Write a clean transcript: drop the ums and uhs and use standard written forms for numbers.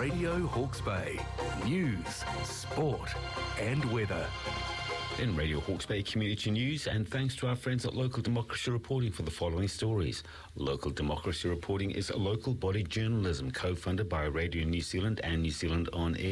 Radio Hawke's Bay. News, sport and weather. In Radio Hawke's Bay Community News, and thanks to our friends at Local Democracy Reporting for the following stories. Local Democracy Reporting is a local body journalism co-funded by Radio New Zealand and New Zealand On Air.